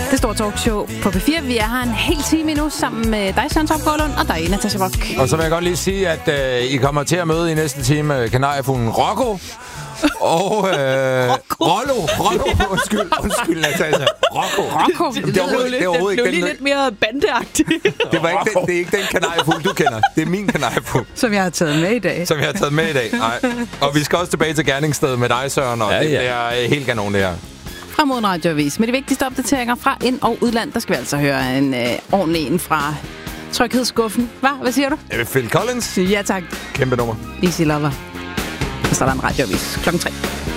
Det store talkshow på P4. Vi er her en hel time endnu sammen med dig, Søren Topgaard, og dig, Natasha Rock. Og så vil jeg godt lige sige, at I kommer til at møde i næste time kanariefuglen Rocco. Og Rollo. Undskyld, Natasha. Rocco. Det blev lige lidt mere bandeagtigt. Det er ikke den kanariefugl, du kender. Det er min kanariefugl. Som jeg har taget med i dag. Nej. Og vi skal også tilbage til gerningsstedet med dig, Søren. Og det er helt kanon, det her. Frem mod en radioavis. Med de vigtigste opdateringer fra ind- og udland, der skal vi altså høre en ordentlig en fra tryghedsskuffen. Hvad siger du? Phil Collins. Ja, tak. Kæmpe nummer. Easy Lover. Så er der en radioavis 3:00.